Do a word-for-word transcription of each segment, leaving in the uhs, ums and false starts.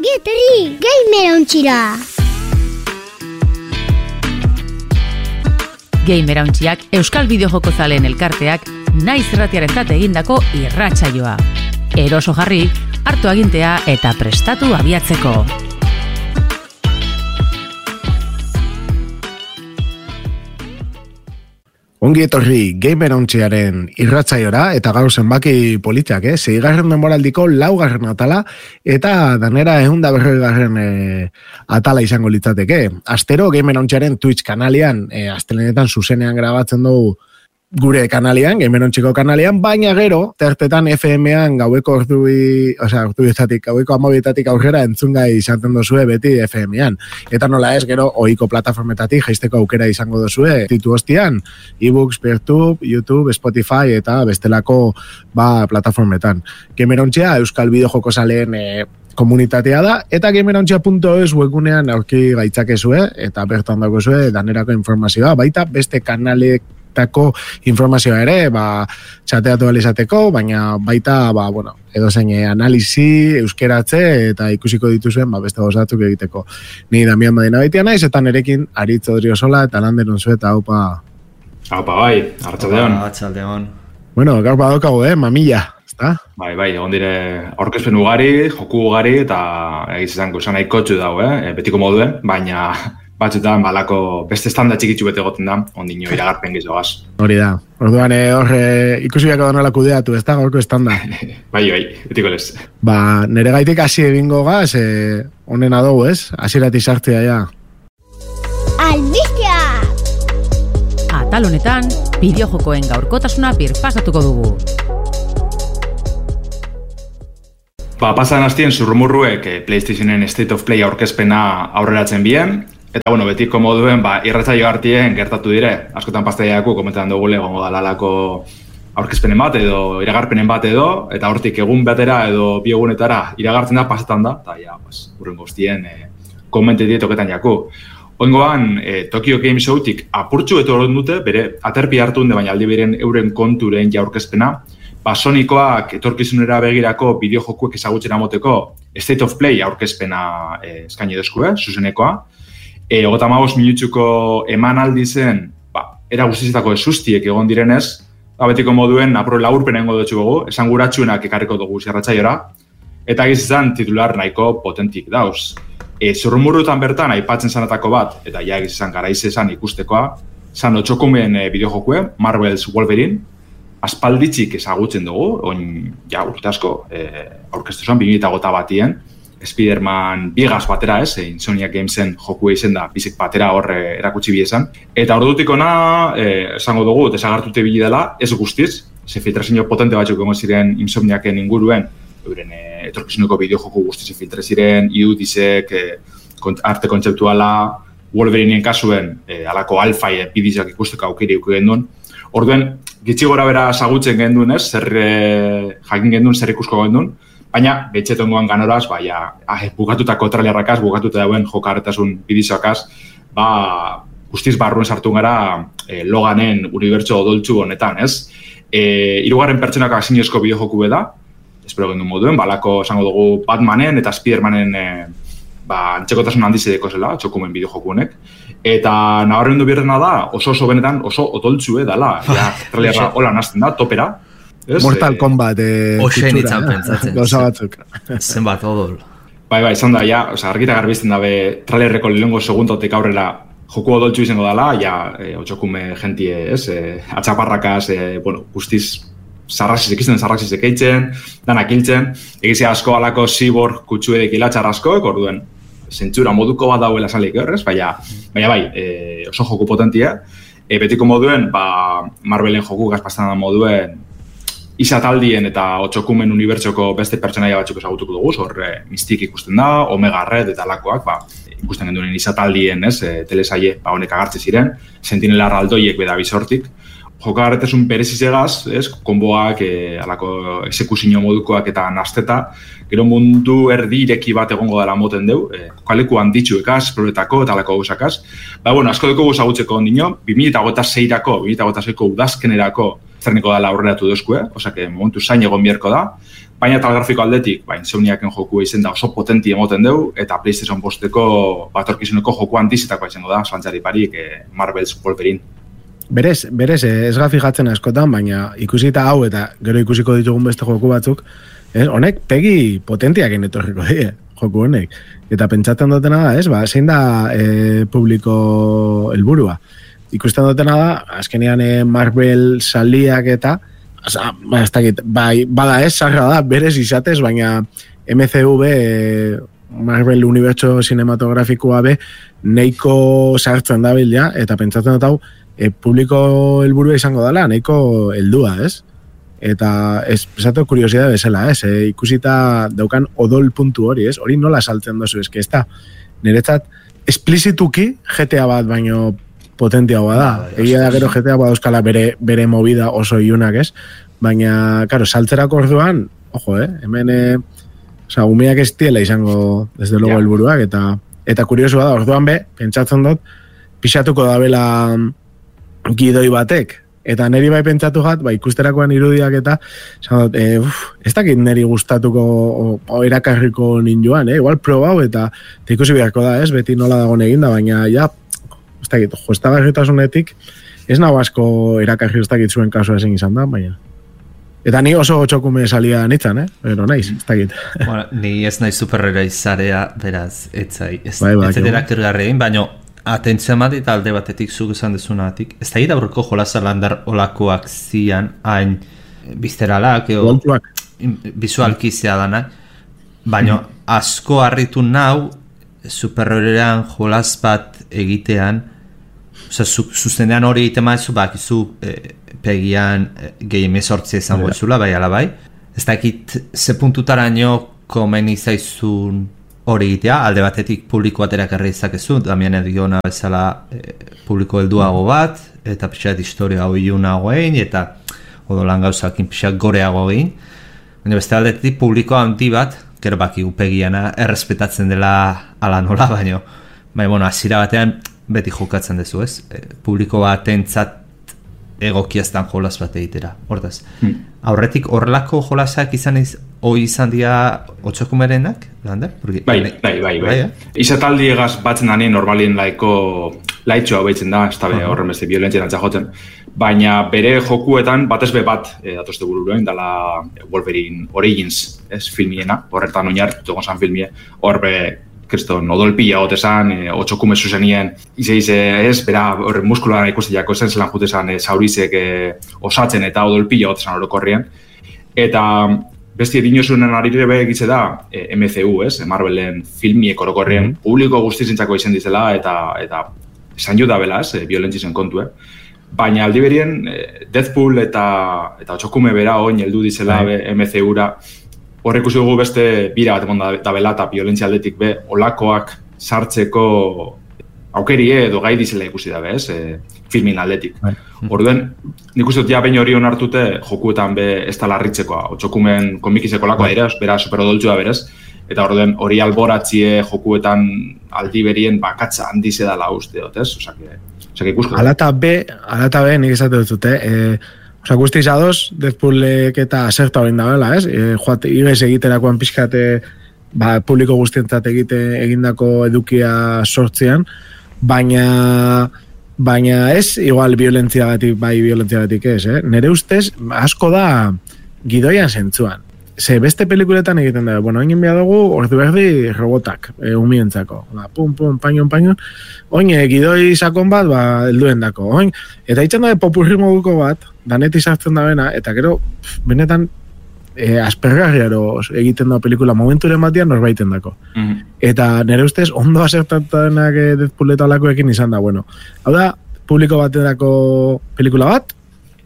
Ongi etorri, Gamer Ontxira! Gamer Ontxiak Euskal Bideojoko zaleen elkarteak naiz irratiarentzat egindako irratsaioa. Eroso jarri, hartu agintea eta prestatu abiatzeko. Ongi etorri Gamer Ontxiaren irratsaiora eta gaur zenbaki politak, eh? Seigarren denboraldiko laugarren atala eta danera ehun da berrogeigarren eh, atala izango litzateke. Astero Gamer Ontxiaren Twitch kanalian, eh, astelenetan zuzenean grabatzen dugu gure kanalian, Gamer Ontxiko kanalian, baina gero, tertetan F M-an gaueko ordui, osea, orduetatik, gaueko amabietatik aurrera entzungai izaten dozue beti F M-an. Eta nola ez, gero, ohiko plataformetatik jaisteko aukera izango dozue, titu hostian, ebooks, Peertube, YouTube, Spotify eta bestelako ba, plataformetan. Gamer Ontxia, Euskal Bideojoko zaleen e, komunitatea da, eta gamerontxia puntu es webgunean aurki gaitzakezue, eta bertan dagoezue danerako informazioa, baita beste kanalek tako informazioa ere, ba, txateatu alizateko, baina baita, ba, bueno, edo zein analizi, euskeratze, eta ikusiko dituzuen, ba, beste gozatzuk egiteko. Ni Damian Madina baitia naiz, eta nerekin Aritz Odriozola, eta lan denunzu, eta haupa... Haupa, bai, hartzaldeon. Hartzaldeon. Bueno, gaur badokago, eh, mamilla, ezta? Bai, bai, egon dire aurkezpen ugari, joku ugari, eta egiz izango, esan nahi kotxu dago, eh, betiko moduen, baina... batzutan balako beste estanda txikitzu bete goten da, ondino iragarpen gizoaz. Hori da. Orduan, horre ikusi biako donala kudeatu, ez da, gorko estanda. Bai, bai, betiko lez. Ba, nere gaitik hasi egingo gaz, eh, onena dugu, ez? Hasierati sartzea, ja. Albistea! Atal honetan, bideojokoen gaurkotasuna birpasatuko dugu. Ba, pasan hastien zurrumurruek eh, PlayStationen State of Play aurkezpena aurreratzen bien, eta, bueno, betiko moduen, ba, irratsaio hartien gertatu dire. Askotan pastaiaku, komentan dugule, gongo dalalako aurkezpenen bat, edo iragarpenen bat edo, eta hortik egun batera edo bi egunetara iragartzen da, pasetan da, eta, ja, pues, urren guztien eh, komente dietoketan jaku. Oingoan, eh, Tokyo Game Showtik apurtxu eto horren dute, bere aterpi hartu hunde, baina aldi beren euren konturen ja aurkezpena, ba, Sonikoak etorkizunera begirako bideojokuek ezagutzen amoteko State of Play aurkezpena eh, eskaini dozkue, zuzenekoa. E, Ogota magos minutsuko eman aldi zen, ba, era guztizetako esustiek egon direnez, ba, betiko moduen apro laburpen egingo dutxu gogu, esan guratxuenak ekarriko dugu zerratxaiora, eta egiz izan titular nahiko potentik dauz. E, Zurrumurrutan bertan aipatzen zanatako bat, eta ja egiz izan garaiz esan ikustekoa, zan otxokumen e, bideojokue, Marvel's Wolverine, aspalditzik ezagutzen dugu, oin, ja, urte asko, e, aurkeztu zuen, bi mila hogeita batien, Spider-Man bigaz batera, ez, Insomnia Gamesen joku eizen da, bizik batera horre erakutsi biezan. Eta ordutik ona, eh, esango dugu, desagartute bili dela, ez guztiz, ze filtrazio potente batzuk egon ziren Insomniaken inguruen, euren eh, etorkizuneko bideojoku guztiz filtre ziren, iudizek, eh, arte kontzeptuala, Wolverineen kasuen, eh, alako alfaien bidizak ikusteko aukeri uke genduen. Orduen, gitxi gora bera sagutzen genduen, ez, zer eh, jakin genduen, zer ikusko genduen, baina, betxetongoan ganoraz, ba, ja, ah, bukatutako trailerrakaz, bukatuta dauen jokarretasun bidizoakaz, ba, guztiz barruen sartu gara e, Loganen unibertso odoltsu honetan, ez? E, Hirugarren pertsonako asinozko bideojoku beda, espero gendun moduen, balako esango dugu Batmanen eta Spidermanen e, ba, antzekotasun handiz edeko zela, txokumen bideojoku honek. Eta nabarrendu birrena da, oso oso benetan, oso odoltsu edala, ja, trailerra hola nazten da, topera. Es, Mortal eh, Kombat eh, Oxen itzan pentsatzen. Gauza batzuk. Zenbat odol. Bai, bai, izan da, ja, oza, argita garbizten dabe trailerreko lehengo segundotik aurrera joku odoltsu izango dela, ja, e, otxokume gentie, ez, e, atxaparrakaz, e, bueno, guztiz sarraxizek izten, sarraxizek eitzen, danak hiltzen, egizia asko alako cyborg kutsuedek hilatxar askoek, orduen, zentzura moduko bat dauela salik horrez, baina, baina bai, e, oso joku potentia, e, betiko moduen, ba, Marvelen joku gazpastan da moduen, izataldien eta otxokumen unibertsoko beste pertsonaia batzuk ezagutuko dugu, hor e, Mystik ikusten da, Omega Red eta lakoak, ba, ikusten genduen izataldien, ez, e, telesaie, ba, honek agartze ziren, Sentinela raldoiek beda bizortik. Jokagarretazun berezizegaz, ez, konboak, e, alako exekuzio modukoak eta nasteta, gero mundu erdi ireki bat egongo dela moten deu, e, kokaleku handitxuekaz, proletako eta alako gauzakaz. Ba, bueno, asko dugu gozagutzeko ondino, bi mila hogeita seirako, bi mila hogeita seiko udazkenerako zerniko dela aurreratu dozku, eh? Osake, momentu zain egon bierko da, baina tal grafiko aldetik, baina Insomniaken joku izen da oso potenti emoten deu, eta PlayStation bosteko batorkizuneko joku handizetakoa izango da, zantzari parik, eh, Marvel's Wolverine. Berez, berez, ez ga fijatzen askotan, baina ikusita hau eta gero ikusiko ditugun beste joku batzuk, ez, honek pegi potentiakin etorriko die, joku honek. Eta pentsatzen dutena da, ez, ba, zein da e, publiko helburua. Ikusten dutena da, azkenean e, Marvel saliak eta, Osa, ba, ez dakit, bai, bada ez, sarra da, berez izatez, baina M C U be, Marvel Unibertso Cinematografikoa be, neiko sartzen da ja, eta pentsatzen dut hau, e, publiko helburua izango dela, neiko heldua, ez? Eta, ez, esatu kuriosidade bezala, ez? E, ikusita daukan odol puntu hori, ez? Hori nola saltzen dozu, ez? Ez da, niretzat, esplizituki G T A bat, baino potentiagoa da. Egia da gero G T A bat euskala bere, bere movida oso iunak, ez? Baina, karo, saltzerako orduan, ojo, eh? Hemen, eh, oza, umeak ez diela izango, desde logo helburuak, eta eta kuriosua da, orduan be, pentsatzen dut, pixatuko da bela gidoi batek, eta neri bai pentsatu jat, ba, ikusterakoan irudiak eta, esan dut, e, uf, ez dakit neri gustatuko o, o erakarriko ninjoan, eh? Igual probau, eta, eta ikusi beharko da, ez? Beti nola dagoen eginda, baina, ja, ez dakit, jo, ez da berritasunetik, ez nago asko erakarri ez dakit zuen kasua ezin izan da, baina. Eta ni oso txokume salia nintzen, eh? Pero naiz, ez dakit. Bueno, ni ez nahi superheroi zarea, beraz, etzai, ez, bai, bai, ez erakargarri egin, baina atentzia mati eta alde batetik zuk esan dezunatik. Ez da gira aurreko jolasa landar olakoak zian, hain bizteralak, eo, bizualkizia danak, baina asko harritu nau, superheroian jolas bat egitean, oza, zuzenean hori egite maizu, bakizu e, pegian e, gehi emezortzia izango ezula, bai ala bai. Ez dakit ze puntutaraino komeni zaizun hori egitea, alde batetik publiko bat erakarri izakezu, Damian Ediona bezala e, publiko helduago bat, eta pixat historia hau iunago egin, eta odolan gauzakin pixat goreago egin. Baina beste aldetik publiko handi bat, gero baki upegiana errespetatzen dela ala nola, baina, baina, bueno, azira batean beti jokatzen dezu, ez? E, publiko batentzat egokiaztan jolas bat egitera, hortaz. Hmm. Aurretik horrelako jolasak izan iz, hoi izan dira otxokumerenak, Lander? Porque, bai, bai, bai, bai. bai eh? Izataldi egaz batzen danien normalien laiko laitxoa behitzen da, ez da uh -huh. horren beste violentzien antzajoten. Baina bere jokuetan batez be bat e, datozte bururuen, dala Wolverine Origins, ez, filmiena, horretan oinartuko zan filmie, hor be, kriston, odolpila gotezan, e, otxokume zuzenien, ize ize, ez, bera, horre muskulara ikustiako zen zelan jutezan e, zaurizek e, osatzen eta odolpila gotezan orokorrien. Eta besti dinosunen arire be egitze da e, M C U, ez, Marvelen filmiek orokorrien, mm-hmm. publiko guztizintzako izan dizela eta eta esan juda bela, ez, e, violentzisen kontu, eh? Baina aldi berien Deadpool eta eta otxokume bera oin heldu dizela be M C U-ra, horrek ikusi dugu beste bira bat emon da bela eta violentzia aldetik be olakoak sartzeko aukerie edo gai dizela ikusi dabe, ez, e, filmin aldetik. Orduen, nik uste dut ja behin hori onartute jokuetan be ez da larritzekoa, otxokumen komikizeko lakoa dira, bera superodoltzua berez, eta orduen hori alboratzie jokuetan aldi berien bakatza handize dala uste dut, ez? Osake, osake ikusko. Alata be, alata be, nik esate dut zute, eh, osa guztiz ados, Deadpoolek eta aserta hori da bela, ez? E, joat, igez egiterakoan pixkate, ba, publiko guztientzat egite egindako edukia sortzean, baina baina ez, igual violentziagatik, bai violentziagatik ez, eh? Nere ustez, asko da gidoian zentzuan. Ze beste pelikuletan egiten da, bueno, oinen behar dugu, ordu berdi robotak, e, umientzako. Ba, pum, pum, painon, painon. Oin, e, gidoi sakon bat, ba, helduen dako. Oin, eta itxan da popurri moduko bat, danet izartzen da bena, eta gero, pff, benetan, e, aspergarriaro egiten da pelikula momenturen batian norbaiten dako. Mm-hmm. Eta nire ustez, ondo asertatanak e, Deadpool eta alakoekin izan da, bueno. Hau da, publiko baterako pelikula bat,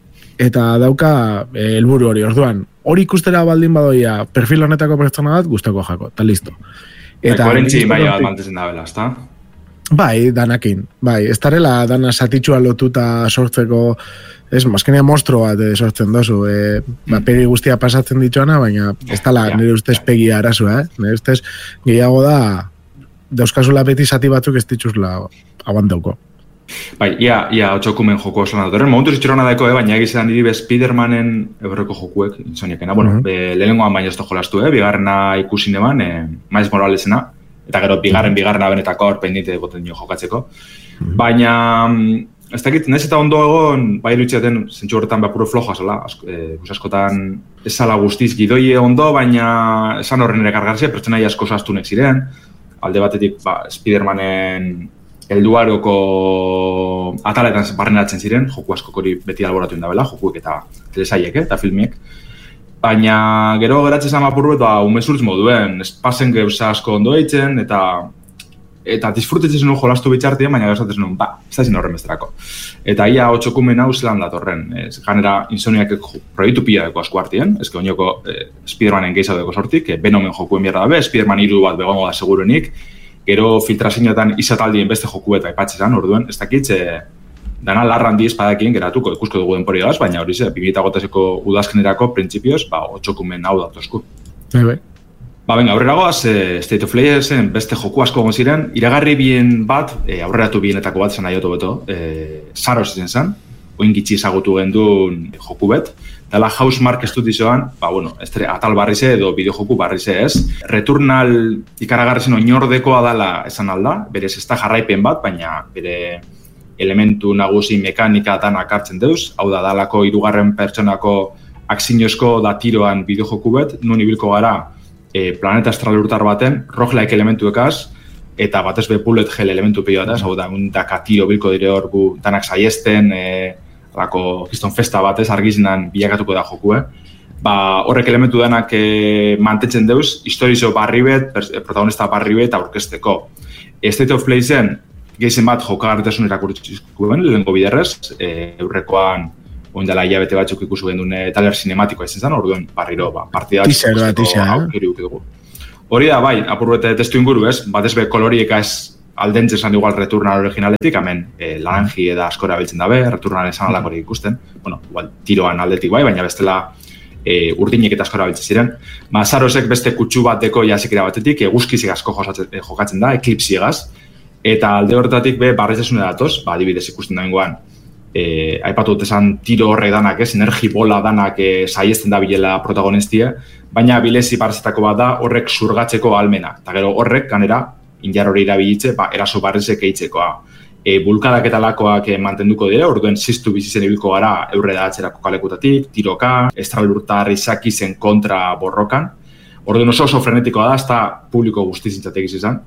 eta dauka helburu hori, orduan, hori ikustera baldin badoia perfil honetako pertsona bat, guztako jako, eta listo. Eta koherentzi bai bat mantezen da bela, ezta? Bai, danakin, bai, ez darela dana satitxua lotuta sortzeko, ez, mazkenia monstro bat e, sortzen dozu, e, ba, pegi guztia pasatzen dituana, baina ez dala nire ustez pegia arazua, eh? Nire ustez gehiago da, dauzkazula beti zati batzuk ez dituzula aguantauko. Bai, ia, ia otxokumen joko oso datorren. Momentu zitxorona daiko, eh, baina egizan diri Spidermanen eurreko jokuek, insoniakena. Bueno, uh -huh. lehenengoan baina ez da jolastu, eh? Bigarrena ikusin eban, eh, Miles Moralesena. Eta gero, bigarren, bigarrena benetako hor pendite boten dio jokatzeko. Uh -huh. Baina, ez dakit, nahiz eta ondo egon, bai irutxeaten, zentsu horretan behar puro flojoa zela. Eh, askotan, ez zala guztiz gidoi ondo, baina esan horren ere kargarzia, pertsonai asko zaztunek ziren. Alde batetik, ba, Spidermanen helduaroko ataletan barrenatzen ziren, joku askok hori beti alboratu indabela, jokuek eta telesaiek, eh, eta filmiek. Baina gero geratzen zan apurru eta umezurtz moduen, espazen gauza asko ondo eitzen, eta eta disfrutetzen zenuen jolastu bitxartien, baina gauzatzen zenuen, ba, ez da zin horren besterako. Eta ia otxokumen hau zelan datorren, ez ganera insoniak proiektu pila deko asko hartien, ez que oinoko eh, Spidermanen gehiago deko sortik, eh, Venomen jokuen bierra dabe, Spiderman hiru bat begongo da seguruenik, gero filtrazioetan izataldien beste joku eta aipatzezan, orduen, ez dakit, e, dana larran diez padakien geratuko, ikusko dugu denpori gaz, baina hori ze, bi mila hogeieko udazkenerako printzipioz, ba, otxokumen hau datozku. Bai, bai. Ba, venga, aurrera goaz, e, State of Playzen beste joku asko egon ziren, iragarri bien bat, e, aurreratu bienetako bat zen aioto beto, e, Saros zen zen, oin gitxi ezagutu gendun joku bet, dela Housemarque estudizioan, ba, bueno, estre, atal barrize edo bideojoku barrize ez. Returnal ikaragarrizen oinordekoa dela esan alda, berez ez da jarraipen bat, baina bere elementu nagusi mekanika danak hartzen deuz, hau da dalako hirugarren pertsonako akzinozko da tiroan bideojoku bet, nun ibilko gara e, planeta astralurtar baten, roguelike elementuekaz, eta batez be bullet hell elementu pilo bataz, hau da, un daka tiro bilko dire hor gu danak saiesten, e, alako kiston festa batez argizinan bilakatuko da jokue. Ba, horrek elementu denak e, mantetzen deuz, historizo barri bet, protagonista barri bet aurkezteko. State of Playzen gehizen bat jokagarritasun irakurtzizkuen, lehenko biderrez, e, eurrekoan oindala hilabete batzuk ikusu gendune taler sinematikoa izan zen, orduen barriro, ba, partida batzuk aukeri dugu. Hori da, bai, apurbete testu inguru ez, batez be kolorieka ez aldentzen zan igual Returnal originaletik, hemen e, laranji eda askora biltzen dabe, Returnal esan alakori ikusten, bueno, igual tiroan aldetik bai, baina bestela e, urdinek eta askora biltzen ziren. Ma, Sarosek beste kutsu bateko jasikera batetik, eguzkizik asko jokatzen da, eklipsiegaz, eta alde horretatik be barrizasune datoz, ba, adibidez ikusten dagoengoan, e, aipatu dut esan tiro horre danak, ez, energi bola danak e, saiesten da bilela protagonistia, baina bilezi barzetako bat da horrek zurgatzeko almena, eta gero horrek, ganera, injar hori irabilitze, ba, eraso barrizek eitzekoa. E, bulkadak eta lakoak e, mantenduko dira, orduen ziztu bizitzen ibilko gara eurre da atzerako kalekutatik, tiroka, estralurtar izaki zen kontra borrokan. Orduen oso oso frenetikoa da, ez da publiko guztizintzatek izan.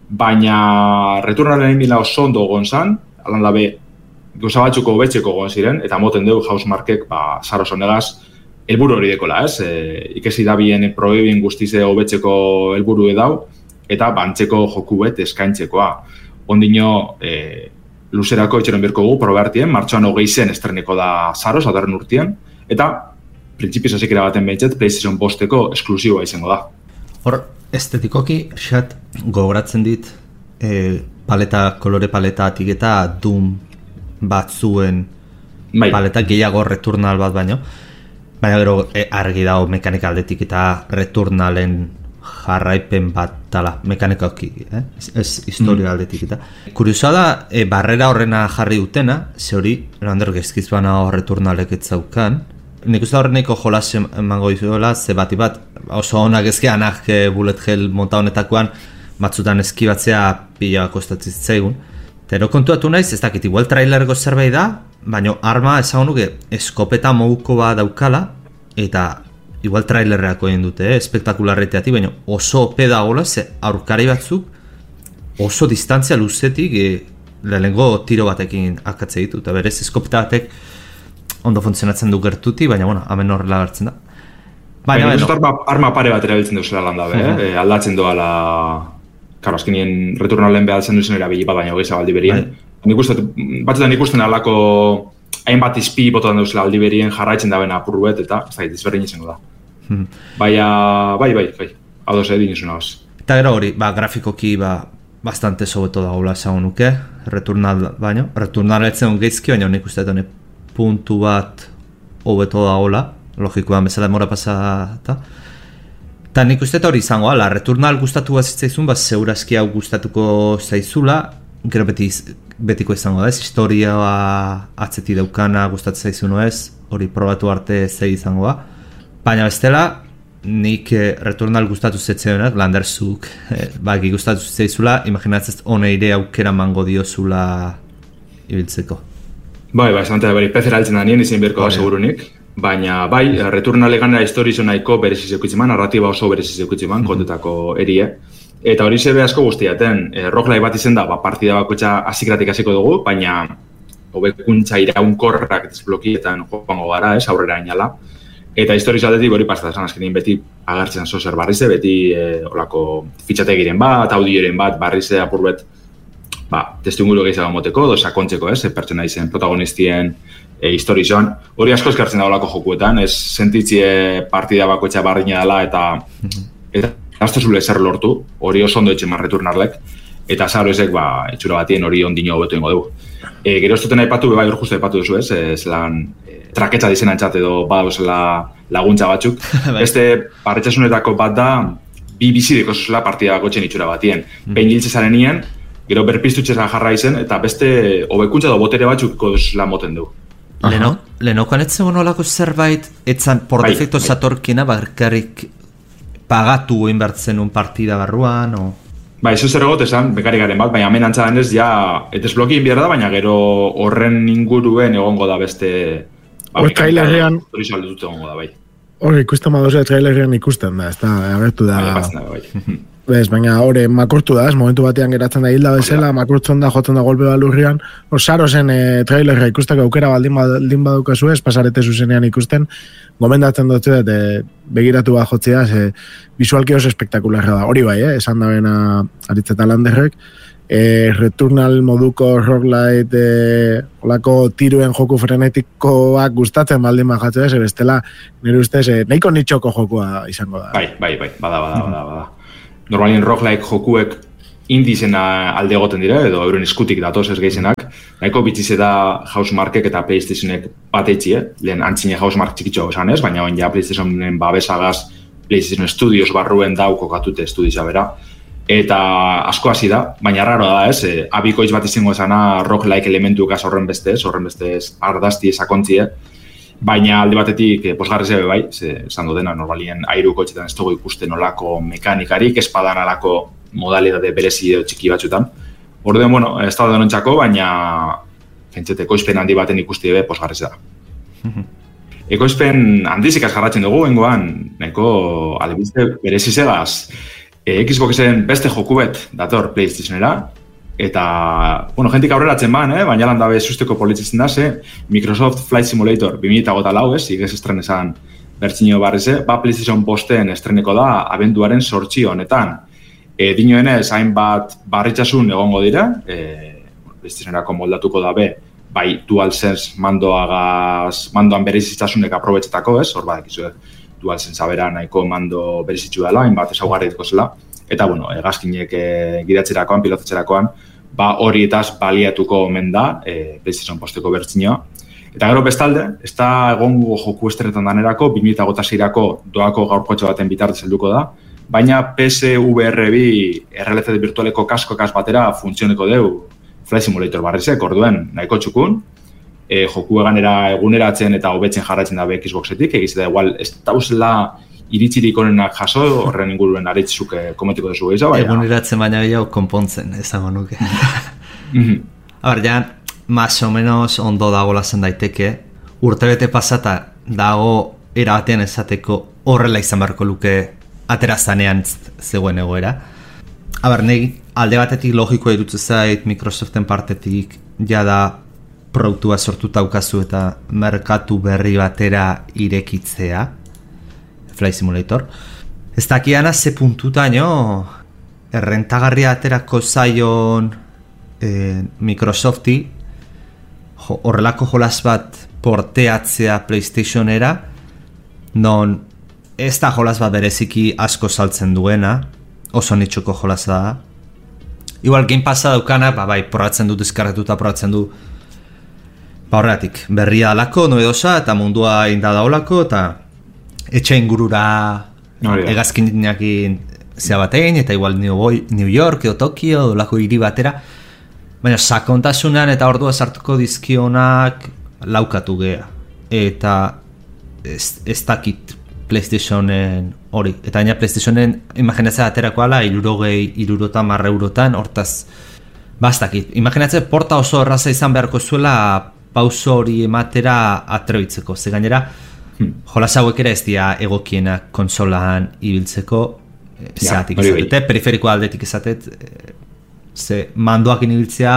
Baina Returnalen egin bila oso ondo egon zan, alan dabe gauza batzuko hobetzeko egon ziren, eta moten dugu Housemarquek, ba, Saros honegaz, helburu hori dekola, ez? E, ikesi da bien proebien guztize hobetzeko helburu edau, eta bantzeko joku bet eskaintzekoa. Ondino, e, luzerako etxeron birko gu, probeartien, martxoan hogei zen estreneko da Saros, adarren urtien, eta printzipioz azikera baten behitzet, PlayStation bosteko esklusiboa izango da. Hor, estetikoki, xat, gogoratzen dit, e, paleta, kolore paletatik eta Doom batzuen bai. Paleta gehiago Returnal bat baino, baina gero e, argi dago mekanika aldetik eta Returnalen jarraipen bat tala, mekanikoki, eh? Ez historia mm. aldetik eta. Kuriosoa da, e, barrera horrena jarri dutena, ze hori, erander gezkizbana Returnalek etzaukan, nik uste horreneko jolas emango dizuela, ze bati bat, oso onak ezkeanak e, bullet hell monta honetakoan, batzutan eskibatzea pila kostatzen zaigun. Tero kontuatu naiz, ez dakit, igual trailergo zerbait da, baina arma ezagun nuke eskopeta moduko bat daukala, eta igual trailerreako egin dute, eh? Espektakularreteatik, baina oso pedagola, ze aurkari batzuk oso distantzia luzetik e, lehenengo tiro batekin akatze ditu, eta berez eskopeta batek ondo funtzionatzen du gertuti, baina bueno, hemen horrela gertzen da. Baina, baina arma, arma pare bat erabiltzen duzela landa, be, uh-huh. e, aldatzen doala, karo, azkenien Returnalen behaltzen duzen erabili bat, baina hogei zabaldi berien. Nik uste, batzutan ikusten alako hainbat izpi bototan duzela aldi berien jarraitzen da bena apurruet, eta ez da, izberdin izango da. Hmm. Baina, bai, bai, bai, hau doze edin izun hau. Eta gero hori, ba, grafikoki, ba, bastante sobeto da gola esagun nuke, Returnal baino. Returnal etzen geizki, baina nik uste dut puntu bat hobeto da gola, logikoan bezala demora pasata. Eta nik uste hori izango, ala, Returnal gustatu bat zitzaizun, bat zeurazki hau gustatuko zaizula, gero beti betiko izango da, ez? Historia atzeti daukana gustatzen zaizu ez, hori probatu arte zei izango da. Baina bestela, nik eh, Returnal gustatu zetzenak, Landerzuk, eh, baki gustatu zeizula, imaginatzez honeire aukera mango diozula ibiltzeko. Bai, bai, zantea beri pezera altzen da nien, izin berko da segurunik. Baina, bai, Returnal eganera historizo nahiko bereziz eukitziman, narratiba oso bereziz eukitziman, mm-hmm. kontutako erie. Eta hori zebe asko guztiaten, e, roguelike bat izen da, ba, partida bakotxa hasikratik hasiko dugu, baina hobekuntza iraunkorrak desblokietan joango gara, ez, aurrera inala. Eta historiz aldetik hori pastatzen azkenin beti agertzen zozer barrize, beti e, olako fitxategiren bat, audioren bat, barrize apurbet, ba, testinguru gehiago moteko, do sakontzeko, ez, pertsona izen protagonistien e, historizoan. Hori asko eskartzen da olako jokuetan, ez sentitzie partida bakotxa barriña dela eta... eta Azte zule zer lortu, hori oso ondo etxe Returnalek, eta zaro ezek, ba, etxura batien hori ondino hobetu ingo dugu. E, gero ez duten aipatu, bai hor justu aipatu duzu ez, ez lan e, traketza dizena entzat edo badozela laguntza batzuk. Beste parretxasunetako bat da, bi bizideko zuzela partida bakotxen itxura batien. Mm. Behin hiltze zarenien, gero berpiztutxera jarra izen, eta beste hobekuntza edo botere batzuk zuzela moten du. Leno, lenokoan etzen honolako zerbait, etzan por bai, defecto bai. Zatorkina, barkarik pagatu inbertzen un partida barruan, o... Ba, eso zer egot esan, bekari garen bat, baina hemen antzadan ez, ja, etez bloki inbier da, baina gero horren inguruen egongo da beste... Ba, hor trailerrean... Hori saldu dut egongo da, bai. Hor ikusten badozea trailerrean ikusten da, ez da, agertu da... Bai, da, bai. Bez, baina hori makurtu da, ez, momentu batean geratzen da hilda bezala, makurtzen da, jotzen da golpe balurrian, hor saro zen e, trailerra ikusteko aukera baldin, baldin badukazu ez, pasarete zuzenean ikusten, gomendatzen dut dut, e, begiratu bat jotzea, e, visualki oso espektakularra da, hori bai, eh, esan da bena aritzeta landerrek, e, Returnal moduko roguelite, e, olako tiruen joku frenetikoak gustatzen baldin bat jatzea, ez, bestela, nire ustez, e, nahiko nitxoko jokua izango da. Bai, bai, bai, bada, bada, bada, bada. Normalien roguelike jokuek indizena alde egoten dira, edo euren iskutik datoz ez gehizenak. Nahiko bitzize da Housemarkek eta PlayStationek bat eitzi, eh? Lehen antzine Housemark txikitxo esan ez, baina oin ja PlayStationen babesagaz PlayStation Studios barruen dau kokatute estudioa bera. Eta asko hasi da, baina raro da ez, eh? Abikoitz bat izango esana roguelike elementuak horren beste ez, horren beste ez ardazti esakontzie. Baina alde batetik, eh, posgarrez ebe bai, ze, esango dena, normalien airuko etxetan ez dugu ikusten olako mekanikarik, espadan alako modalitate berezi edo txiki batzutan. Orduan, bueno, ez da denontzako, baina jentzete ekoizpen handi baten ikusti ebe posgarrez da. Ekoizpen handizik jarratzen dugu, bengoan, nahiko adibizte berezi zegaz, e, Xboxen beste jokubet dator PlayStationera, eta, bueno, jentik aurreratzen ban, eh? Baina lan dabe susteko politzetzen da, ze Microsoft Flight Simulator bi mila hogeita lau, ez, igez estren esan bertzinio barrize, ba PlayStation posten estreneko da abenduaren sortzi honetan. E, dinoenez, hainbat barritxasun egongo dira, e, PlayStationerako moldatuko dabe, bai DualSense mandoagaz, mandoan berezitzasunek aprobetxetako, ez, hor badak izu, DualSense abera nahiko mando berezitzu dela, hainbat ezaugarritiko zela. Eta, bueno, egazkinek e, gidatzerakoan, pilotatzerakoan, ba hori etaz baliatuko omen da, e, PlayStation posteko bertzinoa. Eta gero bestalde, ez da egongo joku estrenetan danerako, bi mila hogeita seirako doako gaurkotxo baten bitartez helduko da, baina P S V R bi errealitate virtualeko kaskokaz batera funtzioneko deu Flight Simulator barrizek, orduen nahiko txukun, e, joku eganera eguneratzen eta hobetzen jarratzen da Xboxetik, egiz da igual ez dauzela iritzirik honenak jaso, horren inguruen aritzuk komentiko duzu gehiago, baina... Eguneratzen baina gehiago konpontzen, esango nuke. Haber, ja, más o menos ondo dago lazen daiteke, urtebete pasata dago erabatean esateko horrela izan beharko luke aterazanean zegoen egoera. Haber, nahi alde batetik logikoa irutzen zait Microsoften partetik jada produktua sortuta ukazu eta merkatu berri batera irekitzea, Flight Simulator. Ez dakiana ze puntutaino errentagarria aterako zaion eh, Microsofti jo, horrelako jolas bat porteatzea PlayStationera, non ez da jolas bat bereziki asko saltzen duena, oso nitxuko jolas da. Igual Game Passa daukana, ba, bai, probatzen du, deskarretuta probatzen du, ba horretik, berria alako, noedosa, eta mundua indada olako, eta etxe ingurura no, egazkinakin zea batein, eta igual New, Boy, New York edo Tokio, dolako hiri batera. Baina sakontasunean eta ordua sartuko dizkionak laukatu gea. Eta ez, ez dakit PlayStationen hori. Eta baina PlayStationen imaginatzea aterako ala irurogei, irurota marra eurotan, hortaz bastakit. Imaginatzea porta oso erraza izan beharko zuela pauso hori ematera atrebitzeko. Ze gainera, hmm. jolas hauek ere ez dira egokienak konsolaan ibiltzeko, zeatik ja, izatete, periferiko aldetik izatet, ze mandoak inibiltzea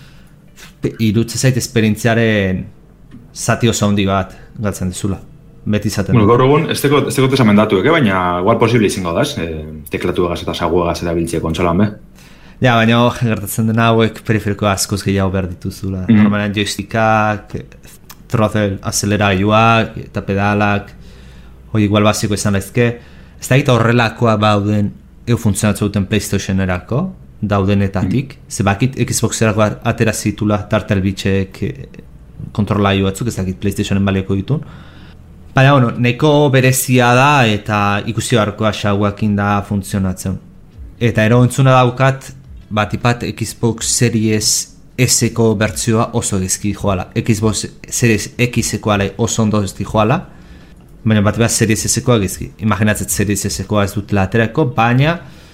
irutze zait esperientziaren zati oso handi bat galtzen dizula. Beti izaten. Bueno, gaur egun, ez teko tesamendatuek, eh? Baina igual posible izango da, eh? teklatu egaz eta sagu egaz erabiltzea kontsolan, be? Ja, baina gertatzen dena hauek periferiko askoz gehiago behar dituzula. Mm-hmm. Normalean joystickak, throttle azeleragailuak eta pedalak, hori igual basiko izan daizke. Ez da gita horrelakoa bauden eu funtzionatzu duten PlayStationerako, daudenetatik. Mm-hmm. Zebakit Xboxerako atera zitula tartelbitxek kontrolailu batzuk, ez dakit PlayStationen balioko ditun. Baina, bueno, neko berezia da eta ikusi beharkoa xauakin da funtzionatzen. Eta ero entzuna daukat, bat ipat Xbox Series S-eko bertzioa oso gezki joala. Xbox Series X-eko ale oso ondo gezki joala, baina bat ipat Series S-ekoa gezki. Imaginatzet Series S-ekoa ez dut laterako, baina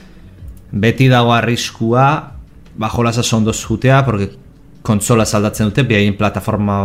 beti dago arriskua bajo las ondo jutea, porque kontsola aldatzen dute, behaien plataforma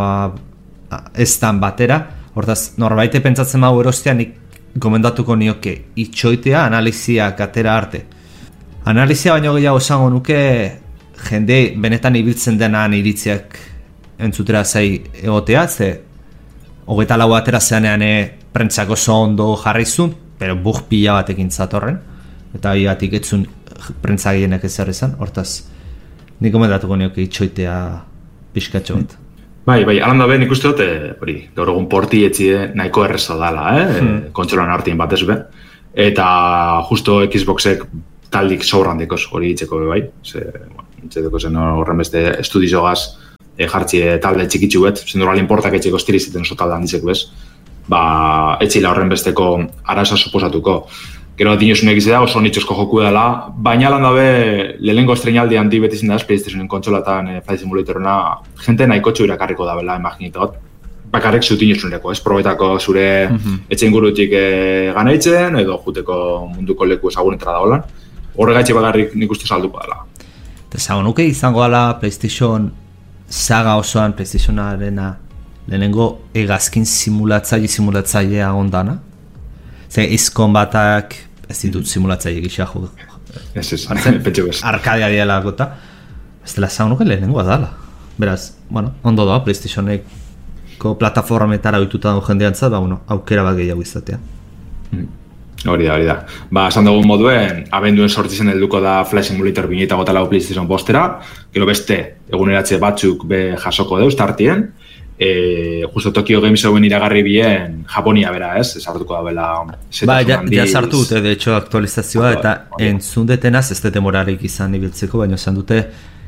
ez dan batera. Hortaz, norbaite pentsatzen mahu erostean nik gomendatuko nioke itxoitea analiziak atera arte. Analizia baino gehiago esango nuke jende benetan ibiltzen denan iritziak entzutera zai egotea, ze hogeita lau atera zeanean prentzako oso ondo jarrizun, pero bug pila batekin zatorren, eta higatik etzun prentza gehienak ezer izan, hortaz nik gomendatuko nioke itxoitea pixkatxo bat. Bai, bai, alanda ben ikuste dute, hori, gaur egun porti etxide nahiko erreza dala, eh? Hmm. Kontsolan artien batez be. Eta justo Xboxek taldik sobrandikoz hori itzeko be bai. Ze, bueno, itzeko zen horren beste estudizogaz e, jartzi talde txikitzu bet, zen dural importak etxeko estirizeten oso talde handizeko bez. Ba, etxila horren besteko araza suposatuko. Gero dinosunek izan da, oso nitxosko joku dela, baina lan dabe lehenengo estrenaldi handi beti izan da, PlayStationen kontsolatan e, Flight Simulatorena, jente nahiko txu irakarriko da bela, imaginitot. Bakarrik zut inosuneko, ez probetako zure mm-hmm. etxen gurutik e, ganaitzen, edo juteko munduko leku ezagunetara da holan. Horregaitxe bakarrik nik uste salduko dela. Eta zago nuke izango dela PlayStation saga osoan, PlayStationarena lehenengo egazkin simulatzaile simulatzailea ondana. Ze izkon batak ez ditut simulatzaile gisa jo. Ez ez, pentsu bez. Arkadea diala gota. Ez dela zago nuke lehenengoa dala. Beraz, bueno, ondo da, PlayStationeko plataformetara oituta dago jendean za, ba, bueno, aukera bat gehiago izatea. Mm. Hori da, hori da. Ba, esan dugun moduen, abenduen sortzizen helduko da Flight Simulator bineta gota lau PlayStation bostera, gero beste eguneratze batzuk be jasoko deuz tartien, e, justo Tokyo Game Showen iragarri bien Japonia bera, ez? Sartuko da bela ba, ja, ja sartu dute, de hecho, aktualizazioa, eta entzun detenaz ez dute morarik izan ibiltzeko, baina esan dute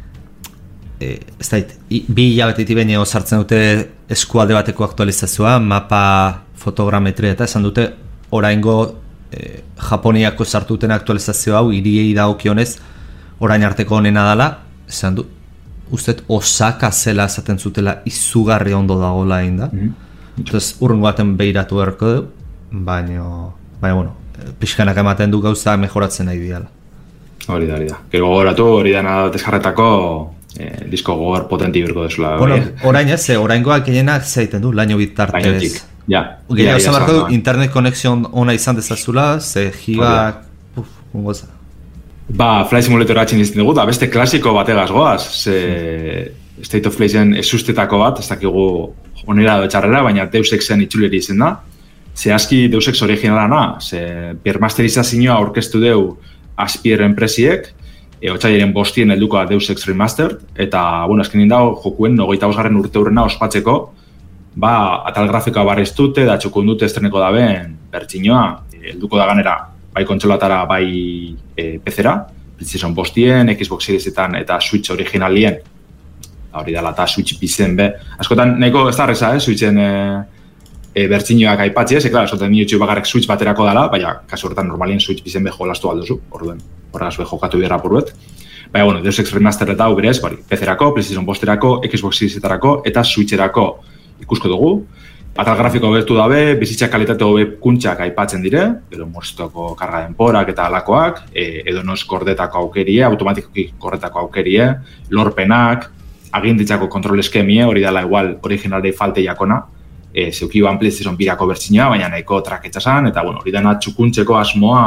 e, ez da, bi hilabetetik baino sartzen dute eskualde bateko aktualizazioa, mapa fotogrametria, eta esan dute oraingo e, Japoniako sartu duten aktualizazio hau hiriei dagokionez orain arteko honena dela, esan du ustet Osaka zela esaten zutela izugarri ondo dagoela egin da. Mm-hmm. Entonces, urrungo baten behiratu beharko du, baina, baina, bueno, pixkanak ematen du gauza mejoratzen nahi diala. Hori da, hori da. Gero gogoratu, hori dana deskarretako eh, disko gogor potenti birko desula. Bueno, orain ez, oraingoak gehienak zaiten du, laino bitartez. Lainotik, ja. Gehiago ja, zamarko du, internet konexion ona izan dezazula, ze gigak, puf, ungoza. Ba, Flight Simulator atxin izten dugu, da beste klasiko bategaz goaz, ze State of Playzen esustetako bat, ez dakigu onera edo txarrera, baina Deus Exen itxuleri izen da. Ze aski Deus Ex originalana, ze permasterizazioa aurkeztu deu Aspier enpresiek, e, otxaileren bostien helduko Deus Ex Remastered, eta, bueno, azken indau, jokuen nogeita osgarren urte hurrena ospatzeko, ba, atal grafikoa barriztute, da txokundute estreneko daben bertxinoa, helduko da ganera, bai kontsolatara, bai e, P C-ra, PlayStation bostien, Xbox Seriesetan eta Switch originalien, hori dela eta Switch bizen be. Askotan, nahiko ez da reza, eh, Switchen e, e, bertxinoak aipatzi, ez, e, klar, esoten nio bakarrik Switch baterako dela, baina, kasu horretan normalien Switch bizen be jolastu alduzu, orduen, horregaz be jokatu bierra porruet. Baina, bueno, Deus Ex Remaster eta hau berez, bari, P C-erako, PlayStation bosterako, Xbox Series-etarako eta Switch-erako ikusko dugu. Atal grafiko hobetu dabe, bizitza kalitate hobekuntxak aipatzen dire, edo morstoko karga denporak eta alakoak, e, edo noz gordetako aukerie, automatikoki gordetako aukerie, lorpenak, aginditzako kontrol eskemie, hori dela igual originalei falte jakona, e, zeukiban PlayStation birako bertzinoa, baina nahiko traketsa zan, eta bueno, hori dena txukuntzeko asmoa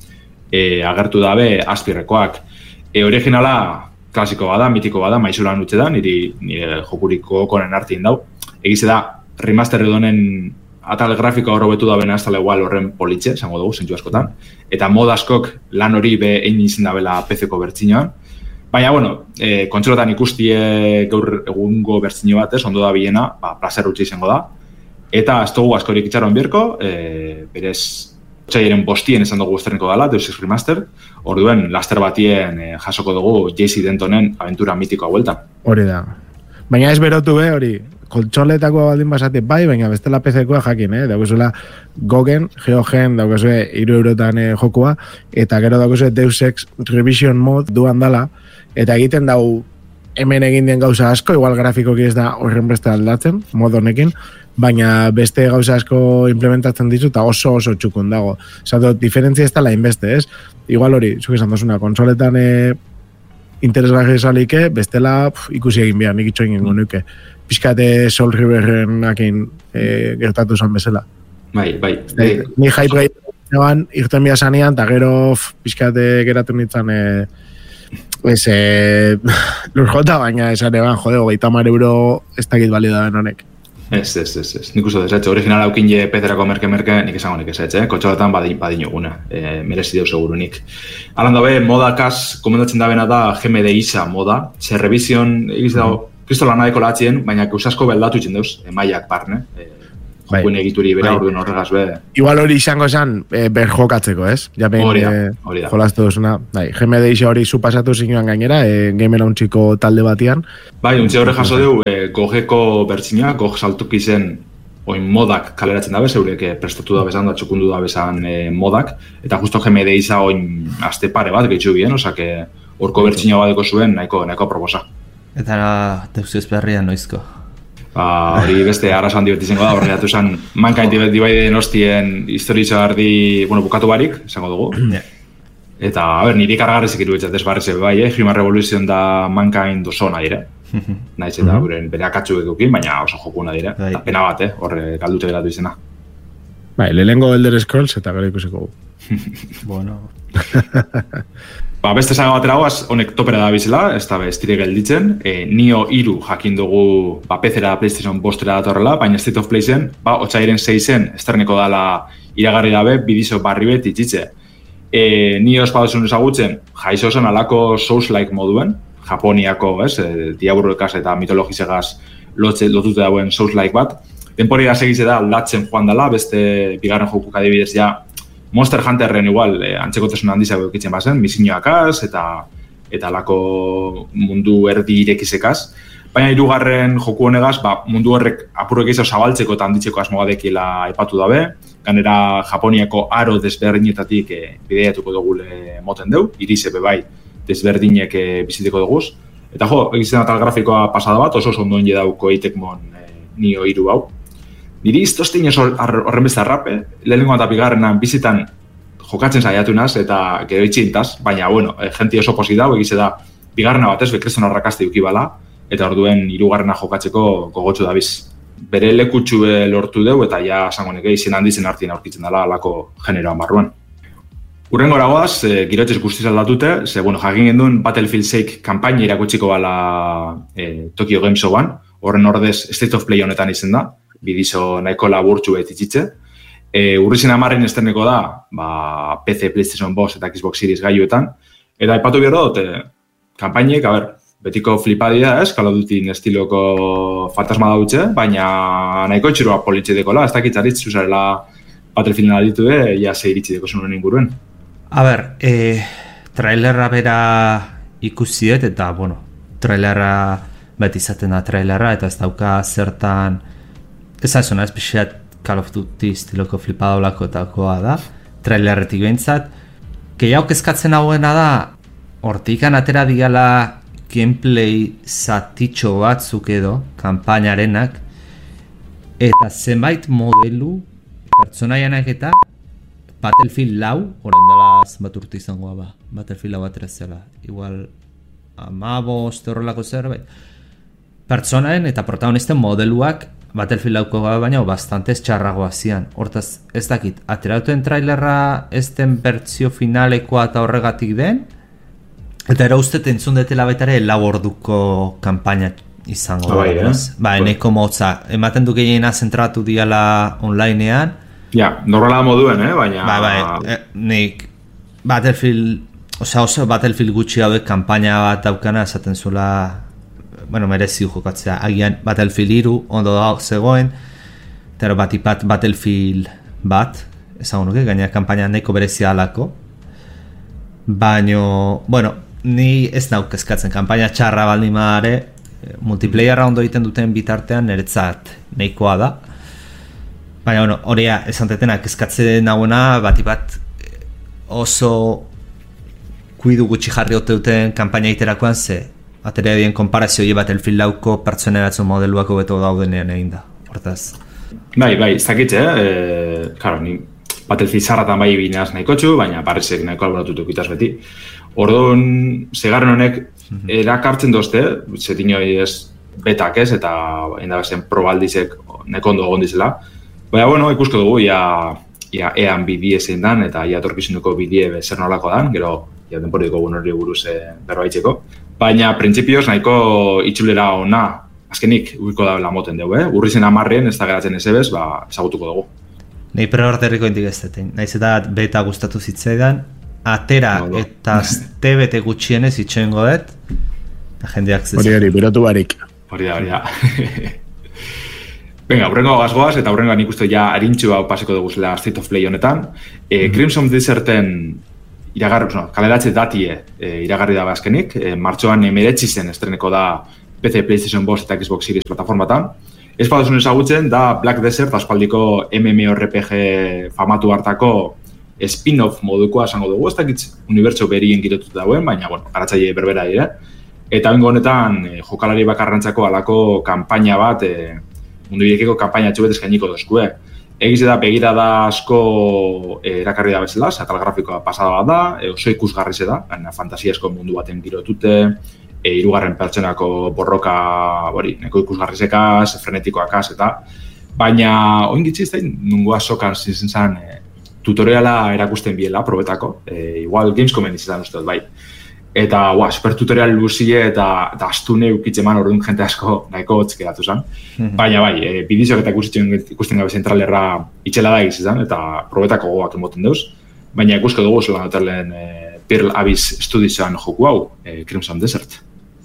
e, agertu dabe azpirrekoak. E, originala klasiko bada, mitiko bada, maizulan utxe da, niri, nire jokuriko konen artin dau. Egize da, remaster edonen atal grafiko horrobetu da bena ez tala igual horren politxe, zango dugu, zentzu askotan. Eta mod askok lan hori be egin izan dabela P C-ko bertzinoan. Baina, bueno, e, kontsoletan ikustie gaur egungo bertzino bat, ez, ondo da bilena, ba, placer utxe izango da. Eta ez dugu askorik itxaron bierko, e, berez, otxaiaren bostien esan dugu esterniko dela, Deus Ex Remaster, orduen laster batien e, jasoko dugu J C Dentonen aventura mitikoa hueltan. Hori da. Baina ez berotu be, hori, kontsoletako baldin basate bai, baina bestela P C-koa jakin, eh? Daukazula Gogen, Geogen, daukazue iru eurotan eh, jokua, eta gero daukazue Deus Ex Revision Mod duan dala, eta egiten dau hemen egin den gauza asko, igual grafikoki ez da horren beste aldatzen, mod honekin, baina beste gauza asko implementatzen ditu, eta oso oso txukun dago. Zato, diferentzia ez da lain beste, ez? Igual hori, zuk esan dozuna, konsoletan eh, interesgarri esalike, bestela pf, ikusi egin behar, nik itxo egin nuke. Piskate Soul Riverrenakin e, gertatu zan bezala. Bai, bai. E, ni hype gaitan irten bia zanean, eta gero piskate geratu nintzen e, ez, e, lurjota, baina esan eban, jode, hogeita mar euro ez dakit balio da ben honek. Ez, ez, ez, ez. Nik uste desetxe, original haukin je P C-erako merke-merke, nik esango nik esetxe, eh? Kotxoletan badin, badin joguna, e, merezi deu segurunik. Alan dabe, modakaz, komendatzen dabena da G M D isa moda, zer revision, egiz dago, kristola nahiko latzien, baina kausasko beldatu itzen deuz, e, maiak barne, e, jokuen egituri bera, orduen horregaz be. Igual hori izango esan, e, ber jokatzeko, ez? Japen, hori da, e, hori da. Jolaztu duzuna, bai, G M D isa hori zu pasatu zinuan gainera, e, gamera untxiko talde batian. Bai, untxe horre jaso deu, e, gogeko bertzinoa, gog saltuki zen oin modak kaleratzen dabe, zeurek e, prestatu da bezan da, txukundu da bezan e, modak, eta justo G M D isa oin aste pare bat, gehitxu bien, osake, horko bertzinoa badeko zuen, nahiko, nahiko proposa. Eta Deus Ex berrian noizko. Ba, hori beste arras handi beti zengo da, horri datu zen Mankind Divided hostien historitza gardi, bueno, bukatu barik, esango dugu. Yeah. Eta, a ber, niri kargarrezik iruditzat ez barreze bai, eh? Human Revolution da Mankind osona dire. Naiz eta mm-hmm. bere akatzu edukin, baina oso jokuna dire. Bai. Eta pena bat, eh? Horre galdute geratu izena. Bai, lehengo Elder Scrolls eta gero ikusiko. Bueno. Ba, beste zaga batera goaz, honek topera da bizela, ez da bestire gelditzen. E, Nio hiru jakin dugu ba, P C-era PlayStation bostera datorrela, baina State of Play-zen, ba, otxairen seizen, esterneko dala iragarri dabe, bidizo barri bet itxitze. E, Nio espadozun ezagutzen, jaizo zen alako Souls-like moduen, Japoniako, ez, e, diaburrekaz eta mitologizegaz lotze, lotute dauen Souls-like bat. Denpori da segize da aldatzen joan dela, beste bigarren jokuk adibidez ja, Monster Hunterren igual eh, antzekotasun handizak eukitzen bazen, misioakaz eta eta alako mundu erdi irekizekaz. Baina hirugarren joku honegaz, ba, mundu horrek apurrek izan zabaltzeko eta handitzeko asmogadekiela aipatu dabe. Ganera Japoniako aro desberdinetatik eh, bideiatuko dugule moten deu, irize bebai desberdinek eh, biziteko duguz. Eta jo, egizten atal grafikoa pasada bat, oso oso ondoen jedauko eitekmon eh, Nio hiru hau. Niri iztoztein ez horren beste arrape, lehenengo eta bigarrenan bizitan jokatzen saiatu naz eta gero itxintaz, baina, bueno, jenti oso posi dago, egize da, bigarrena batez, bekreston arrakaste ukibala, eta orduen hirugarrena jokatzeko gogotsu dabiz. Bere lekutsu lortu deu, eta ja, esango neke, izen handizen artien aurkitzen dela alako generoan barruan. Urrengo eragoaz, e, girotxez guztiz aldatute, ze, bueno, jakin genduen Battlefield sei kampaina irakutsiko bala e, Tokyo Game Showan, horren ordez State of Play honetan izen da, bidizo nahiko laburtxu behititxe. E, urrizin amarren esterneko da, ba, P C, PlayStation bost eta Xbox Series gaiuetan. Eta aipatu behar dut, e, kampainek, a ber, betiko flipadia, ez, Call of Duty estiloko fantasma dautxe, baina nahiko txirua politxe dekola, ez dakit zaritz, zuzarela Battlefielden aditu de, ja ze iritsi deko zuen inguruen. A ber, e, trailerra bera ikusiet, eta, bueno, trailerra beti izaten da trailerra, eta ez dauka zertan ez azuna, ez pixeat Call of Duty estiloko flipadolako etakoa da, trailerretik behintzat. Gehiago kezkatzen hauena da, hortikan atera diala gameplay zatitxo batzuk edo, kanpainarenak, eta zenbait modelu, pertsonaianak eta Battlefield lau, orain dela zenbat urte izangoa ba, Battlefield lau atera zela, igual amabost horrelako zerbait. Pertsonaen eta protagonisten modeluak Battlefield lauko baina bastante txarragoa zian. Hortaz, ez dakit, aterauten trailerra ez den bertzio finalekoa eta horregatik den, eta era uste entzun detela baitare lau orduko kanpaina izango da. Bai, eh? Ba, eneko motza, ematen du gehiena zentratu diala onlinean. Ja, normala moduen, eh? Baina... Ba, ba, eh, nik Battlefield, osea, oso Battlefield gutxi hauek kanpaina bat daukana esaten zuela, bueno, merezi jokatzea, agian Battlefield hiru ondo da zegoen, eta bat ipat Battlefield bat, ezagun nuke, gaina kanpaina nahiko berezia alako, baino, bueno, ni ez nauk eskatzen, kanpaina txarra baldin mare, multiplayerra ondo egiten duten bitartean niretzat nahikoa da, baina, bueno, horia esantetenak eskatzen nagoena, bat ipat oso kuidu gutxi jarri ote duten kanpaina iterakoan ze, atera dien konparazio hie Battlefield lauko pertsoneratzu modeluako beto daudenean egin da, hortaz. Bai, bai, ez dakitze, eh? Claro, ni Battlefield zarratan bai bineaz nahiko txu, baina Parisek nahiko alboratutuk itaz beti. Orduan, segarren honek mm-hmm. erakartzen dozte, zetinoi ez betak ez, eta endabezen probaldizek nahiko ondo gondizela. Baina, bueno, ikusko dugu, ia, ia ean bidie zein dan, eta ia torkizunuko bidie zer nolako dan, gero, ia denporitiko gun hori buruz e, berbaitzeko. Baina, printzipioz, nahiko itxulera ona, azkenik, uiko da moten dugu, eh? Urri zen amarrien, ez da geratzen ez ebez, ba, ezagutuko dugu. Nei preorderriko indik ez detein. Naiz eta beta gustatu zitzaidan, atera no, no. eta azte bete gutxienez itxoen godet, jendeak zezak. Hori hori, berotu barik. Hori da, hori da. Venga, aurrengo gazgoaz, eta aurrengo nik uste ja harintxu hau paseko dugu zela State of Play honetan. E, mm-hmm. Crimson Deserten iragarri, no, kaleratze datie e, iragarri da bazkenik, e, martxoan emeretzi zen estreneko da P C, PlayStation bost eta Xbox Series plataformatan. Ez baduzun ezagutzen da Black Desert, aspaldiko MMORPG famatu hartako spin-off modukoa esango dugu, ez dakitz unibertso berien girotuta dauen, baina, bueno, garatzaile berbera dira. Eta bengo honetan, e, jokalari bakarrantzako alako kanpaina bat, e, mundu birekeko kanpaina txubet eskainiko dozkue. Egiz da, begira da asko e, erakarri da bezala, atal grafikoa pasada bat da, e, oso ikusgarri ze da, fantasiasko mundu baten girotute, e, hirugarren pertsonako borroka, hori, neko ikusgarrizekaz, frenetikoakaz, eta baina, oin gitzi ez da, nungoa sokan zintzen zen e, tutoriala erakusten biela, probetako, e, igual Gamescomen izan uste dut, bai. Eta, ua, super tutorial luzie eta, eta astune ukitzen man orduan jente asko nahiko hotz geratu zen. Mm-hmm. Baina, bai, e, bidizok eta ikusten, ikusten gabe zentralerra itxela da egizizan, eta probetako gogoak emoten deuz. Baina ikusko dugu zelan noterlen e, Pearl Abyss Studiosan joku hau, e, Crimson Desert.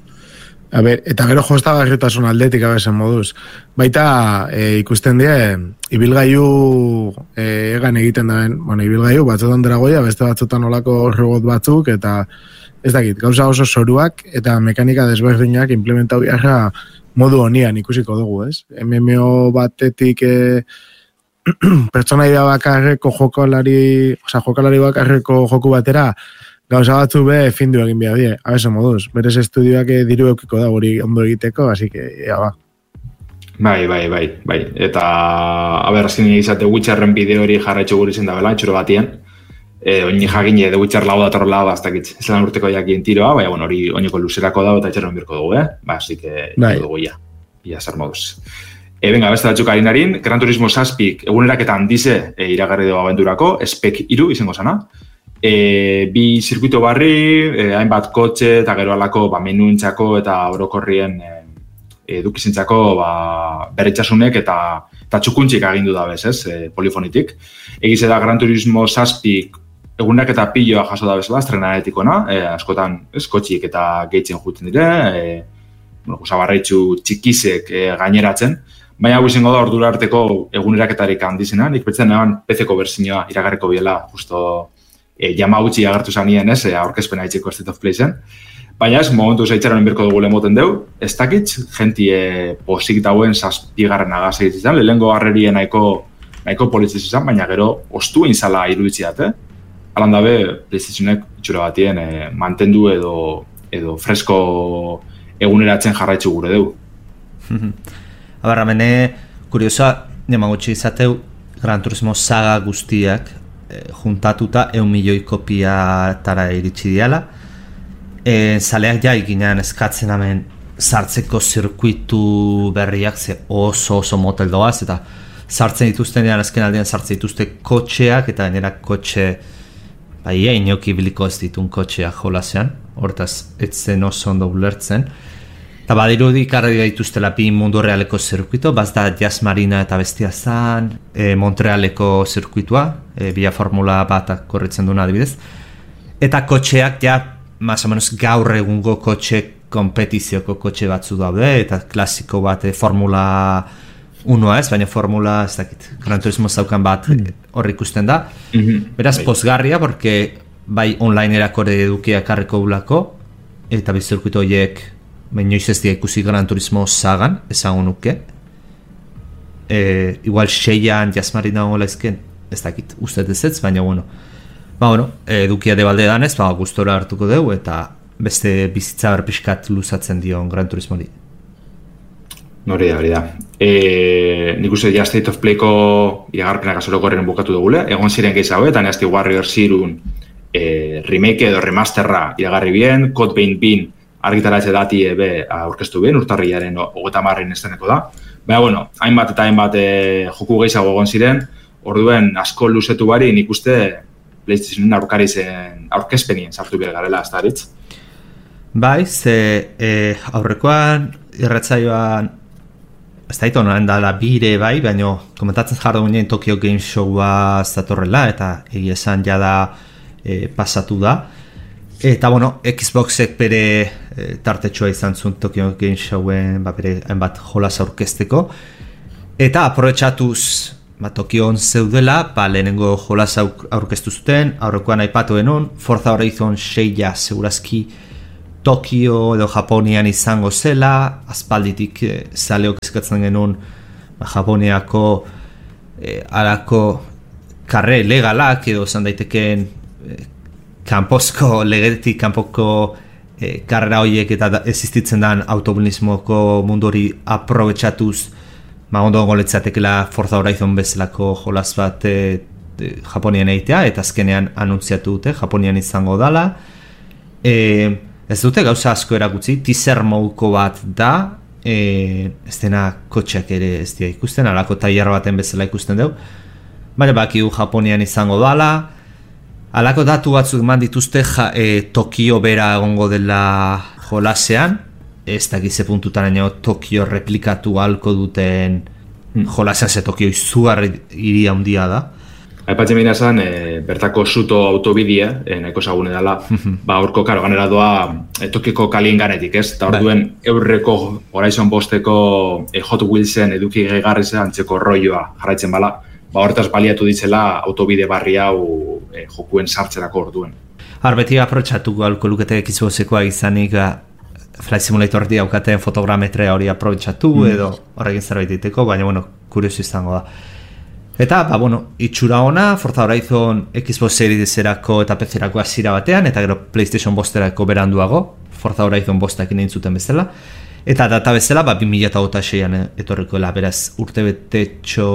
A ber, eta gero jostagarritasun aldetik abezen moduz. Baita e, ikusten die, ibilgailu e, egan egiten daben, bueno, ibilgailu batzutan dragoia, beste batzutan olako robot batzuk, eta ez dakit, gauza oso soruak eta mekanika desberdinak implementau biarra modu honian ikusiko dugu, ez? M M O batetik e, pertsonaia bakarreko jokalari, oza, jokalari bakarreko joku batera, gauza batzu be findu egin behar die, abezo moduz, berez estudioak diru eukiko da hori ondo egiteko, así que, ea ba. Bai, bai, bai, bai, eta, a ber, azken izate Witcherren bideo hori jarraitxo guri zen da bela, etxuro batien, E, oini jakine The Witcher lau da torrela da, aztakit, ez lan urteko jakien tiroa, baina, bueno, hori oineko luzerako da, eta etxerren birko dugu, eh? Ba, así que, bai. Dugu ia, ia zer moduz. E, venga, beste batzuk harinarin, Gran Turismo zazpik eguneraketan dize e, iragarri dugu abendurako, Spec hiru izango zana. E, bi zirkuito barri, e, hainbat kotxe eta gero alako ba, menuentzako eta orokorrien e, edukizentzako ba, berritxasunek eta, eta txukuntxik agindu da bez, ez, e, polifonitik. Egize da Gran Turismo zazpik egunak eta piloa jaso da bezala, estrenaretikona, e, askotan eskotxiek eta gehitzen juten dire, e, bueno, usabarraitxu txikizek e, gaineratzen, baina hau izango da ordura arteko eguneraketarik handizena, nik betzen eban P C-ko berzinoa iragarriko biela, justo e, jama utzi agertu zanien ez, e, aurkezpena itxeko State of Play zen. Baina ez, momentu zaitxaron enbirko dugu lemoten deu, ez dakitz, jentie posik dauen zazpigarren agaz egizizan, lehenko harrerien nahiko, nahiko politziz izan, baina gero ostu inzala iruditziat, eh? alan dabe, PlayStationek itxura batien e, mantendu edo, edo fresko eguneratzen jarraitzu gure dugu. Abarra, mene, kuriosoa, nemagotxe izateu, Gran Turismo saga guztiak eh, juntatuta eun milioi kopiatara iritsi diala. E, zaleak ja ikinean eskatzen hemen sartzeko zirkuitu berriak ze oso oso motel doaz, eta sartzen dituztenean azken aldean sartzen dituzte kotxeak, eta gainera kotxe bai inoki biliko ez ditun kotxeak jolasean, hortaz etzen oso ondo ulertzen. Eta badirudi karri dituztela bi mundu realeko zirkuito, bazda Jazz Marina eta bestia zan, e, Montrealeko zirkuitua, e, Via Formula batak korritzen duna adibidez. Eta kotxeak ja, más o menos gaur egungo kotxe, kompetizioko kotxe batzu daude, eta klasiko bat e, Formula unoa ez, baina Formula, ez dakit, Gran Turismo zaukan bat hor ikusten da. Mm-hmm. Beraz, pozgarria, porque bai online erakore edukia karreko bulako, eta bi zirkuito horiek inoiz ez dia ikusi Gran Turismo sagan, ezagun nuke. E, igual seian Jazz Marina hongola ezken, ez dakit, uste dezetz, baina bueno. Ba, bueno, edukia debalde danez, ba, gustora hartuko dugu, eta beste bizitza berpiskat luzatzen dion Gran Turismo hori. Hori da, hori da. E, nik uste ja State of Playko iragarpenak azoroko horren bukatu dugule, egon ziren gehiago, eta Nasty Warrior zirun e, remake edo remasterra iragarri bien, Code Vein bin argitaratze dati ebe aurkeztu bien, urtarriaren hogeta marren esteneko da. Baina, bueno, hainbat eta hainbat e, joku gehiago egon ziren, orduen asko luzetu bari nik uste PlayStationen aurkari zen aurkezpenien sartu bire garela, ez da haritz? Bai, ze e, aurrekoan irratzaioan ez da ito noren dala bire bai, baina komentatzen jardu ginen Tokyo Game Showa zatorrela, eta egia esan jada e, pasatu da. Eta, bueno, Xboxek bere e, tartetxoa izan zuen Tokyo Game Showen, ba, bere hainbat jolas aurkezteko. Eta aprobetxatuz, ba, Tokioan zeudela, ba, lehenengo jolas aurkeztu zuten, aurrekoan aipatu genuen, Forza Horizon seia segurazki Tokio edo Japonian izango zela, aspalditik e, zaleok eskatzen genuen ba, Japoniako e, alako karre legalak edo zan daiteken e, kanpozko, legetik kanpoko e, karrera horiek eta da, existitzen den automobilismoko mundu hori aprobetxatuz ba, ondo goletzatekela Forza Horizon bezalako jolas bat e, e, Japonian egitea, eta azkenean anuntziatu dute, Japonian izango dala. E, ez dute gauza asko erakutsi, teaser moduko bat da, e, ez dena kotxeak ere ez dira ikusten, alako tailer baten bezala ikusten dugu, baina bakigu Japonian izango dala. Alako datu batzuk eman dituzte ja, e, Tokio bera egongo dela jolasean, ez dakize puntutaraino Tokio replikatu halko duten jolasean, ze Tokio izugarri hiri handia da. Aipatzen bina zen, e, bertako suto autobidea, e, nahiko zagune dela, ba, orko, karo, ganera doa e, Tokioko kalien ganetik, ez? Eta orduen eurreko Horizon bosteko e, Hot Wheelsen eduki gehigarriza antzeko rolloa jarraitzen bala, ba, hortaz baliatu ditzela autobide barri hau e, jokuen sartzerako orduen. Har, beti aprobetxatuko alko lukete Xboxekoa izanik, Flight Simulator di aukaten fotogrametrea hori aprobetxatu mm. edo horrekin zerbait diteko, baina, bueno, kurioso izango da. Eta, ba, bueno, itxura ona, Forza Horizon Xbox Series-erako eta P C-erako hasiera batean, eta gero PlayStation bosterako beranduago, Forza Horizon bostakin egin zuten bezala, eta data bezala, ba, bi mila hogeita seian etorrikoela, beraz, urte betetxo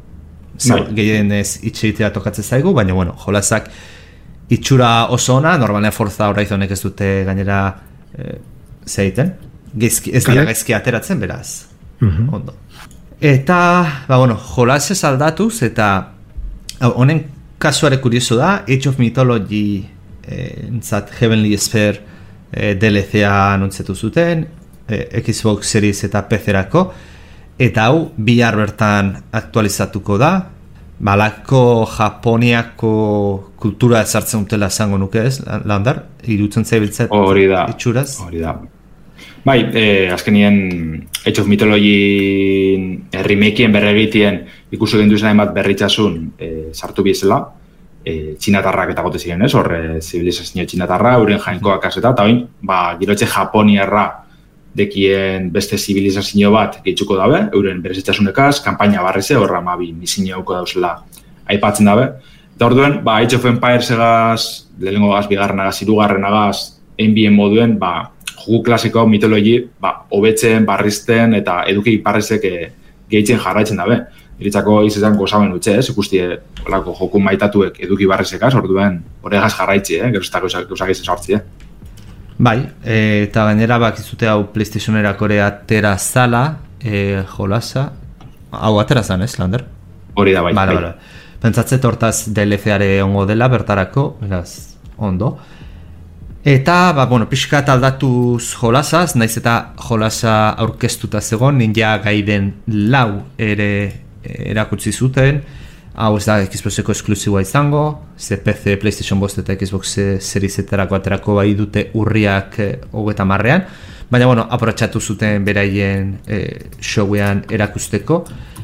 gehienez itxeitea tokatzen zaigu, baina, bueno, jolasak itxura oso ona, normalean Forza Horizonek ez dute gainera e, zeiten, gezki, ez dira gaizki ateratzen, beraz, uh-huh. Ondo. Eta, ba, bueno, jolas ez aldatuz, eta honen kasuare kurioso da, Age of Mythology eh, entzat Heavenly Sphere eh, D L C-a anuntzetu zuten, eh, Xbox Series eta P C-erako, eta hau bihar bertan aktualizatuko da, balako Japoniako kultura ezartzen dutela esango nuke ez, Landar, irutzen zaibiltzat itxuraz? Hori da. Bai, eh, azkenien Age of Mythology remakeen berregitien ikusi egin duzen bat berritzasun eh, sartu bizela, eh, txinatarrak eta gote ziren ez, horre zibilizazio txinatarra, euren jainkoak azeta, eta bain, ba, girotxe Japoniarra dekien beste zibilizazio bat gehitzuko dabe, euren berezitasunekaz, kanpaina barreze, horra ma bi mizinio hauko dauzela aipatzen dabe, Eta orduen, ba, Age of Empires egaz, lehenengo gaz, bigarren agaz, irugarren agaz, N B A moduen, ba, joku klasiko mitologi, ba, hobetzen, barrizten, eta eduki parrezek e, gehitzen jarraitzen dabe. Iritzako izan gozaben utxe, ez, ikusti olako joku maitatuek eduki barrizekaz, orduen, horregaz jarraitzi, eh, geroztako gauzak izan sortzi, eh. Bai, e, eta gainera bakizute hau PlayStationerako ere atera zala, e, jolasa, hau atera zan, ez, Lander? Hori da, bai. Bale, bai. bale. Pentsatzet hortaz D L C-are ongo dela, bertarako, beraz, ondo. Eta, ba, bueno, pixkat aldatuz jolasaz, naiz eta jolasa aurkeztuta zegoen, Ninja Gaiden lau ere erakutsi zuten, hau ez da Xboxeko esklusiboa izango, ze P C, PlayStation bost eta Xbox Seriesetarako aterako bai dute urriak eh, hogeita marrean, baina, bueno, aprotxatu zuten beraien eh, showean erakusteko,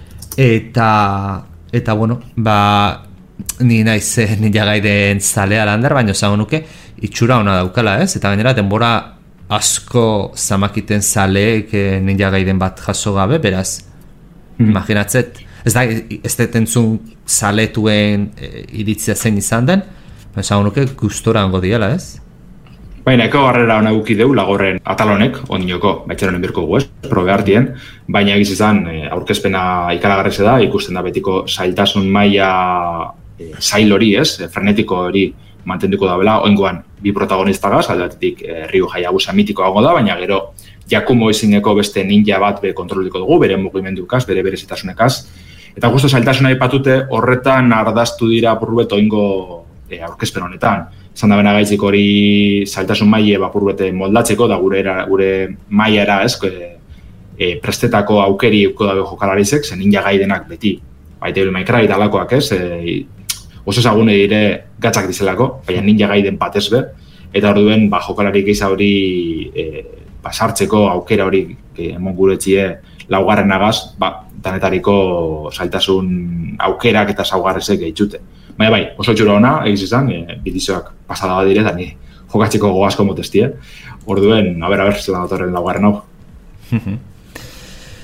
eta, eta, bueno, ba, ni naiz eh, Ninja Gaiden zalea Lander, baina esango nuke, itxura ona daukala, ez? Eta gainera, denbora asko zamakiten zaleek eh, Ninja Gaiden bat jaso gabe, beraz, mm-hmm. imaginatzet, ez da, ez detentzun zaletuen e, iritzia zein izan den, esango nuke gustora hango diela, ez? Baina, eko garrera hona guki deu, lagorren atalonek, ondinoko, baitxeronen birko gu, ez? Probe hartien, baina egiz izan, e, aurkezpena ikaragarreze da, ikusten da betiko zailtasun maila e, zail hori, ez? E, frenetiko hori mantenduko da bela, oingoan bi protagonistagaz, aldatetik e, Ryu Hayabusa mitiko hago da, baina gero Yakumo izineko beste ninja bat be kontroliko dugu, bere mugimendukaz, bere berezitasunekaz. Eta justo zailtasuna ipatute horretan ardaztu dira purbet oingo e, aurkezpen honetan. Zan da bena gaitzik hori zailtasun maile bapurbete moldatzeko, da gure, era, gure mailara ez, e, e, prestetako aukeri euko dabe jokalarizek, zen Ninja Gaidenak beti. Baita Devil May Cry talakoak ez, e, oso ezagune dire gatzak dizelako, baina Ninja Gaiden batez be, eta orduen ba, jokalari gehiza hori e, basartzeko aukera hori emon guretxie laugarren agaz, ba, danetariko zailtasun aukerak eta zaugarrezek gehitxute. Baina bai, oso txura ona, egiz izan, e, bidizoak pasada bat dire, eta ni jokatzeko goazko motestie. Orduen, a ber, a ber, zelan datorren laugarren hau.